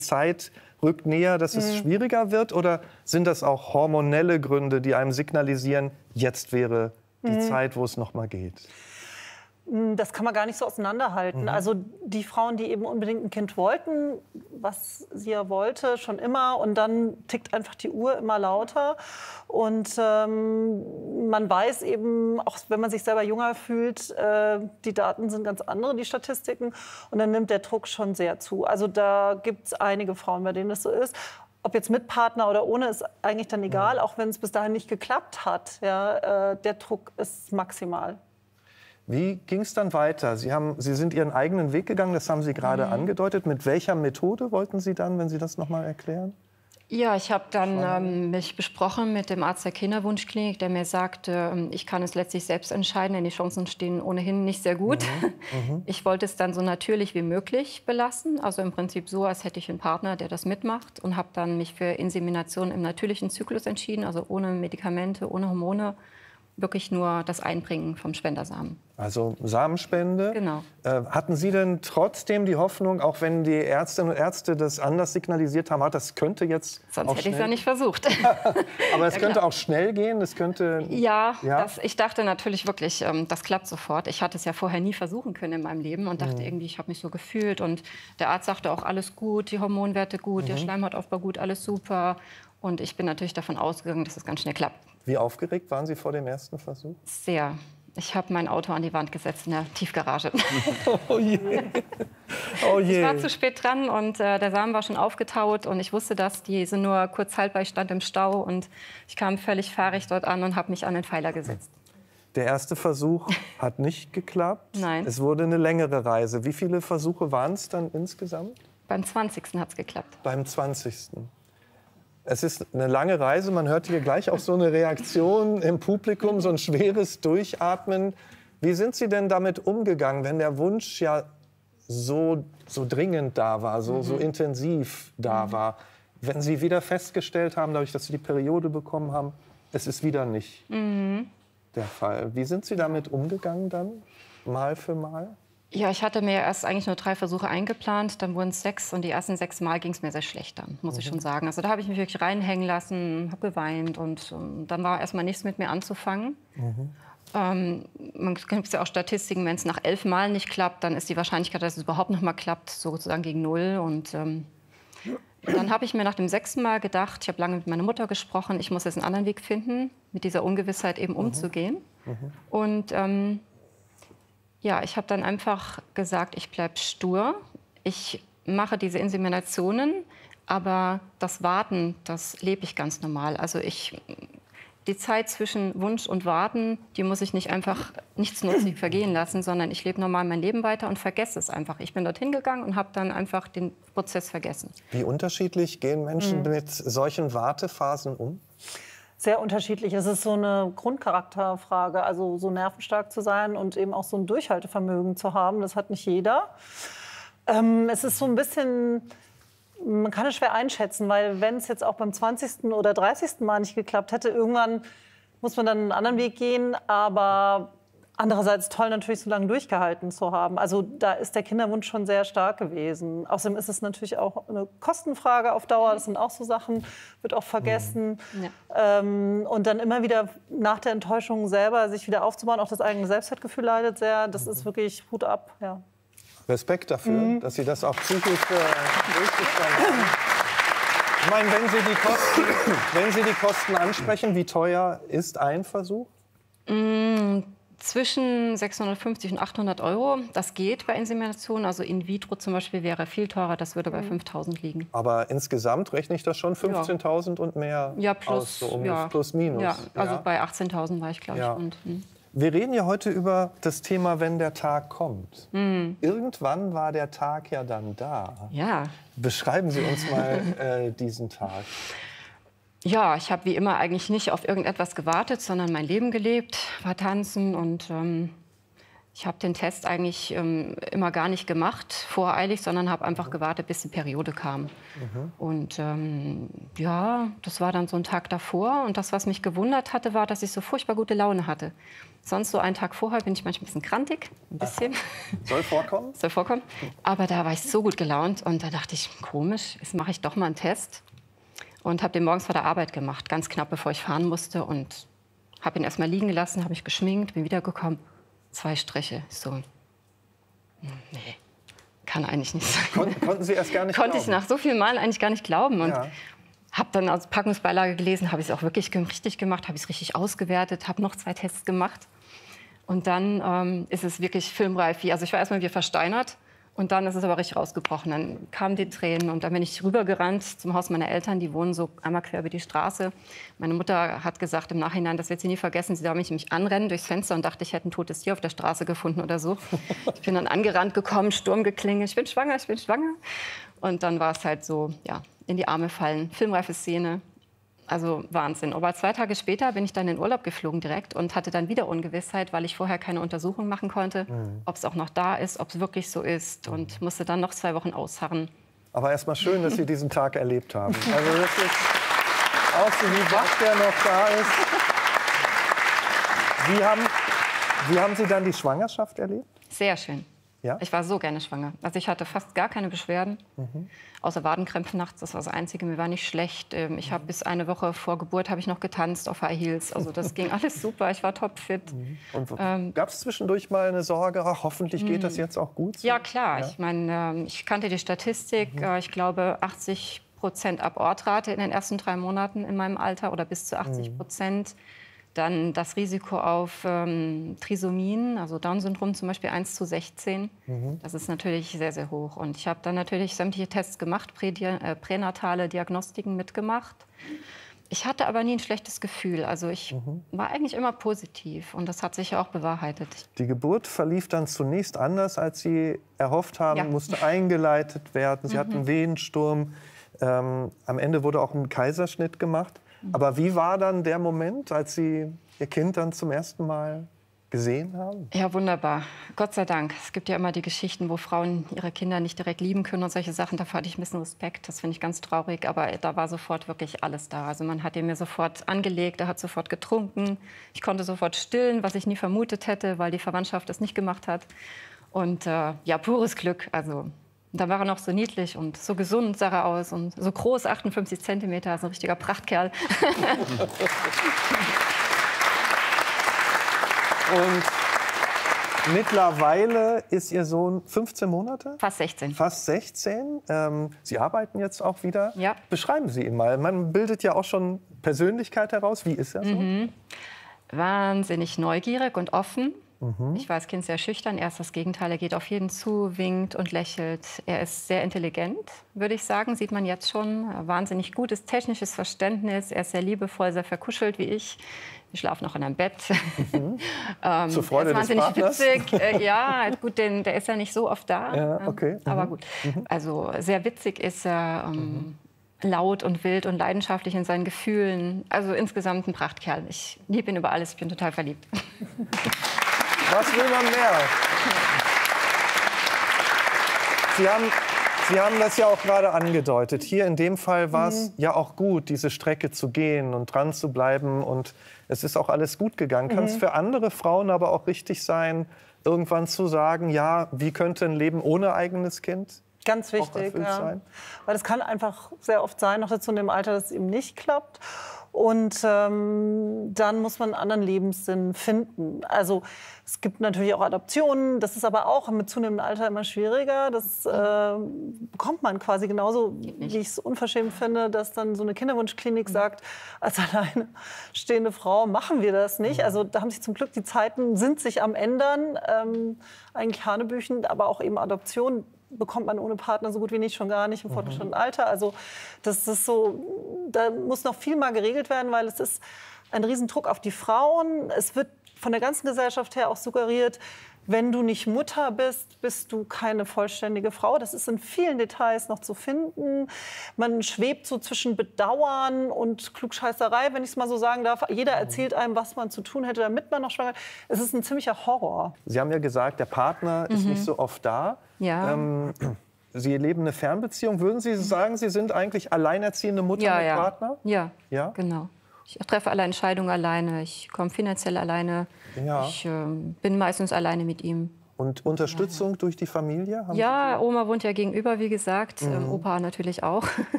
Zeit rückt näher, dass es schwieriger wird? Oder sind das auch hormonelle Gründe, die einem signalisieren, jetzt wäre die Zeit, wo es noch mal geht? Das kann man gar nicht so auseinanderhalten. Also die Frauen, die eben unbedingt ein Kind wollten, was sie ja wollte, schon immer. Und dann tickt einfach die Uhr immer lauter. Und man weiß eben, auch wenn man sich selber jünger fühlt, die Daten sind ganz andere, die Statistiken. Und dann nimmt der Druck schon sehr zu. Also da gibt es einige Frauen, bei denen das so ist. Ob jetzt mit Partner oder ohne, ist eigentlich dann egal, auch wenn es bis dahin nicht geklappt hat. Ja, der Druck ist maximal. Wie ging es dann weiter? Sie sind Ihren eigenen Weg gegangen, das haben Sie gerade angedeutet. Mit welcher Methode wollten Sie dann, wenn Sie das noch mal erklären? Ja, ich habe dann mich besprochen mit dem Arzt der Kinderwunschklinik, der mir sagte, ich kann es letztlich selbst entscheiden, denn die Chancen stehen ohnehin nicht sehr gut. Ich wollte es dann so natürlich wie möglich belassen, also im Prinzip so, als hätte ich einen Partner, der das mitmacht, und habe dann mich für Insemination im natürlichen Zyklus entschieden, also ohne Medikamente, ohne Hormone, wirklich nur das Einbringen vom Spendersamen. Also Samenspende. Genau. Hatten Sie denn trotzdem die Hoffnung, auch wenn die Ärztinnen und Ärzte das anders signalisiert haben, das könnte jetzt Sonst auch hätte ich es ja nicht versucht. Aber es könnte auch schnell gehen? Das könnte... Ja, ich dachte natürlich wirklich, das klappt sofort. Ich hatte es ja vorher nie versuchen können in meinem Leben und dachte irgendwie, ich habe mich so gefühlt. Und der Arzt sagte auch, alles gut, die Hormonwerte gut, der Schleimhautaufbau gut, alles super. Und ich bin natürlich davon ausgegangen, dass es ganz schnell klappt. Wie aufgeregt waren Sie vor dem ersten Versuch? Sehr. Ich habe mein Auto an die Wand gesetzt in der Tiefgarage. Oh je. Oh je. Ich war zu spät dran und der Samen war schon aufgetaut und ich wusste das. Die sind nur kurz haltbar, ich stand im Stau und ich kam völlig fahrig dort an und habe mich an den Pfeiler gesetzt. Der erste Versuch hat nicht geklappt. Nein. Es wurde eine längere Reise. Wie viele Versuche waren es dann insgesamt? Beim 20. hat es geklappt. Beim 20. Es ist eine lange Reise. Man hört hier gleich auch so eine Reaktion im Publikum, so ein schweres Durchatmen. Wie sind Sie denn damit umgegangen, wenn der Wunsch ja so dringend da war, so intensiv da war? Wenn Sie wieder festgestellt haben, dadurch, dass Sie die Periode bekommen haben, es ist wieder nicht der Fall. Wie sind Sie damit umgegangen dann, Mal für Mal? Ja, ich hatte mir erst eigentlich nur 3 Versuche eingeplant, dann wurden es 6 und die ersten 6 Mal ging es mir sehr schlecht dann, muss ich schon sagen. Also da habe ich mich wirklich reinhängen lassen, habe geweint und dann war erst mal nichts mit mir anzufangen. Man gibt ja auch Statistiken, wenn es nach 11 Mal nicht klappt, dann ist die Wahrscheinlichkeit, dass es überhaupt noch mal klappt, sozusagen gegen 0. Und dann habe ich mir nach dem 6. Mal gedacht, ich habe lange mit meiner Mutter gesprochen, ich muss jetzt einen anderen Weg finden, mit dieser Ungewissheit eben umzugehen. Und ja, ich habe dann einfach gesagt, ich bleibe stur. Ich mache diese Inseminationen, aber das Warten, das lebe ich ganz normal. Also die Zeit zwischen Wunsch und Warten, die muss ich nicht einfach nichtsnutzig vergehen lassen, sondern ich lebe normal mein Leben weiter und vergesse es einfach. Ich bin dorthin gegangen und habe dann einfach den Prozess vergessen. Wie unterschiedlich gehen Menschen mit solchen Wartephasen um? Sehr unterschiedlich. Es ist so eine Grundcharakterfrage, also so nervenstark zu sein und eben auch so ein Durchhaltevermögen zu haben. Das hat nicht jeder. Es ist so ein bisschen, man kann es schwer einschätzen, weil wenn es jetzt auch beim 20. oder 30. Mal nicht geklappt hätte, irgendwann muss man dann einen anderen Weg gehen. Aber andererseits toll natürlich, so lange durchgehalten zu haben. Also da ist der Kinderwunsch schon sehr stark gewesen. Außerdem ist es natürlich auch eine Kostenfrage auf Dauer. Das sind auch so Sachen, wird auch vergessen. Ja. Und dann immer wieder nach der Enttäuschung selber sich wieder aufzubauen. Auch das eigene Selbstwertgefühl leidet sehr. Das ist wirklich Hut ab. Ja. Respekt dafür, dass Sie das auch psychisch durchgestanden haben. Ich meine, wenn Sie die Kosten ansprechen, wie teuer ist ein Versuch? Zwischen 650 und 800 Euro. Das geht bei Insemination. Also in vitro zum Beispiel wäre viel teurer. Das würde bei 5.000 liegen. Aber insgesamt rechne ich das schon 15.000 und mehr aus, so plus minus. Ja, also bei 18.000 war ich, glaube ich. Und, wir reden ja heute über das Thema, wenn der Tag kommt. Irgendwann war der Tag ja dann da. Ja. Beschreiben Sie uns mal diesen Tag. Ja, ich habe wie immer eigentlich nicht auf irgendetwas gewartet, sondern mein Leben gelebt, war tanzen und ich habe den Test eigentlich immer gar nicht gemacht, voreilig, sondern habe einfach gewartet, bis die Periode kam. Und ja, das war dann so ein Tag davor und das, was mich gewundert hatte, war, dass ich so furchtbar gute Laune hatte. Sonst so einen Tag vorher bin ich manchmal ein bisschen krantig, ein bisschen. Soll vorkommen? Soll vorkommen. Aber da war ich so gut gelaunt und da dachte ich, komisch, jetzt mache ich doch mal einen Test. Und habe den morgens vor der Arbeit gemacht, ganz knapp bevor ich fahren musste. Und habe ihn erst mal liegen gelassen, habe mich geschminkt, bin wiedergekommen. 2 Striche. So, nee, kann eigentlich nicht sein. Konnten Sie erst gar nicht Konnte glauben? ich nach so vielen Mal eigentlich gar nicht glauben. Und Ja. habe dann als Packungsbeilage gelesen, habe ich es auch wirklich richtig gemacht, habe ich es richtig ausgewertet, habe noch 2 Tests gemacht. Und dann ist es wirklich filmreif. Also ich war erst mal wieder versteinert. Und dann ist es aber richtig rausgebrochen. Dann kamen die Tränen und dann bin ich rübergerannt zum Haus meiner Eltern. Die wohnen so einmal quer über die Straße. Meine Mutter hat gesagt im Nachhinein, das wird sie nie vergessen. Sie sah mich nämlich anrennen durchs Fenster und dachte, ich hätte ein totes Tier auf der Straße gefunden oder so. Ich bin dann angerannt gekommen, Sturm geklingelt. Ich bin schwanger, ich bin schwanger. Und dann war es halt so, ja, in die Arme fallen. Filmreife Szene. Also Wahnsinn. Aber 2 Tage später bin ich dann in Urlaub geflogen direkt und hatte dann wieder Ungewissheit, weil ich vorher keine Untersuchung machen konnte, ob es auch noch da ist, ob es wirklich so ist. Und musste dann noch 2 Wochen ausharren. Aber erst mal schön, dass Sie diesen Tag erlebt haben. Also wirklich, auch so wie wach der noch da ist. Wie haben Sie dann die Schwangerschaft erlebt? Sehr schön. Ja? Ich war so gerne schwanger. Also ich hatte fast gar keine Beschwerden, außer Wadenkrämpfe nachts. Das war das Einzige. Mir war nicht schlecht. Ich habe bis eine Woche vor Geburt habe ich noch getanzt auf High Heels. Also das ging alles super. Ich war topfit. Und gab es zwischendurch mal eine Sorge, ach, hoffentlich geht das jetzt auch gut? So? Ja klar. Ja. Ich meine, ich kannte die Statistik. Ich glaube 80% Abortrate in den ersten 3 Monaten in meinem Alter oder bis zu 80%. Dann das Risiko auf Trisomien, also Down-Syndrom zum Beispiel 1:16. Das ist natürlich sehr, sehr hoch. Und ich habe dann natürlich sämtliche Tests gemacht, pränatale Diagnostiken mitgemacht. Ich hatte aber nie ein schlechtes Gefühl. Also ich war eigentlich immer positiv und das hat sich ja auch bewahrheitet. Die Geburt verlief dann zunächst anders, als Sie erhofft haben, Ja. musste eingeleitet werden. Sie hatten einen Wehensturm. Am Ende wurde auch ein Kaiserschnitt gemacht. Aber wie war dann der Moment, als Sie Ihr Kind dann zum ersten Mal gesehen haben? Ja, wunderbar. Gott sei Dank. Es gibt ja immer die Geschichten, wo Frauen ihre Kinder nicht direkt lieben können und solche Sachen. Davor hatte ich ein bisschen Respekt. Das finde ich ganz traurig. Aber da war sofort wirklich alles da. Also man hat ihn mir sofort angelegt, er hat sofort getrunken. Ich konnte sofort stillen, was ich nie vermutet hätte, weil die Verwandtschaft das nicht gemacht hat. Und ja, pures Glück. Also da war er noch so niedlich und so gesund sah er aus und so groß, 58 Zentimeter, so ein richtiger Prachtkerl. Und mittlerweile ist Ihr Sohn 15 Monate? Fast 16. Fast 16. Sie arbeiten jetzt auch wieder. Ja. Beschreiben Sie ihn mal. Man bildet ja auch schon Persönlichkeit heraus. Wie ist er so? Wahnsinnig neugierig und offen. Ich war als Kind sehr schüchtern. Er ist das Gegenteil. Er geht auf jeden zu, winkt und lächelt. Er ist sehr intelligent, würde ich sagen. Sieht man jetzt schon. Wahnsinnig gutes technisches Verständnis. Er ist sehr liebevoll, sehr verkuschelt wie ich. Wir schlafen noch in einem Bett. Zur Freude er ist des wahnsinnig Partners? witzig. Ja, gut, der ist ja nicht so oft da. Ja, okay. Aber gut. Also sehr witzig ist er. Laut und wild und leidenschaftlich in seinen Gefühlen. Also insgesamt ein Prachtkerl. Ich liebe ihn über alles. Ich bin total verliebt. Was will man mehr? Sie haben das ja auch gerade angedeutet. Hier in dem Fall war es ja auch gut, diese Strecke zu gehen und dran zu bleiben. Und es ist auch alles gut gegangen. Kann es für andere Frauen aber auch richtig sein, irgendwann zu sagen, ja, wie könnte ein Leben ohne eigenes Kind Ganz wichtig, erfüllt ja. sein? Weil es kann einfach sehr oft sein, noch dazu in dem Alter, dass es eben nicht klappt. Und dann muss man einen anderen Lebenssinn finden. Also es gibt natürlich auch Adoptionen, das ist aber auch mit zunehmendem Alter immer schwieriger. Das bekommt man quasi genauso, wie ich es unverschämt finde, dass dann so eine Kinderwunschklinik sagt, als alleine stehende Frau machen wir das nicht. Also da haben sich zum Glück die Zeiten sind sich am ändern. Eigentlich Hanebüchen, aber auch eben Adoption bekommt man ohne Partner so gut wie nicht, schon gar nicht im fortgeschrittenen Alter. Also das ist so, da muss noch viel mal geregelt werden, weil es ist ein Riesendruck auf die Frauen. Es wird von der ganzen Gesellschaft her auch suggeriert, wenn du nicht Mutter bist, bist du keine vollständige Frau. Das ist in vielen Details noch zu finden. Man schwebt so zwischen Bedauern und Klugscheißerei, wenn ich es mal so sagen darf. Jeder erzählt einem, was man zu tun hätte, damit man noch schwanger ist. Es ist ein ziemlicher Horror. Sie haben ja gesagt, der Partner ist nicht so oft da. Ja. Sie leben eine Fernbeziehung. Würden Sie sagen, Sie sind eigentlich alleinerziehende Mutter mit Partner? Ja, Ja? genau. Ich treffe alle Entscheidungen alleine, ich komme finanziell alleine, Ja. ich bin meistens alleine mit ihm. Und Unterstützung durch die Familie? Ja, Oma wohnt ja gegenüber, wie gesagt, Opa natürlich auch.